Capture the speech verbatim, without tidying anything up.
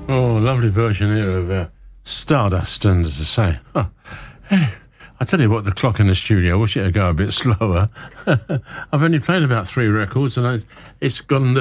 Oh, lovely version here of uh, Stardust, and as I say, oh, hey, I tell you what, the clock in the studio, I wish it would go a bit slower. I've only played about three records, and it's, it's gone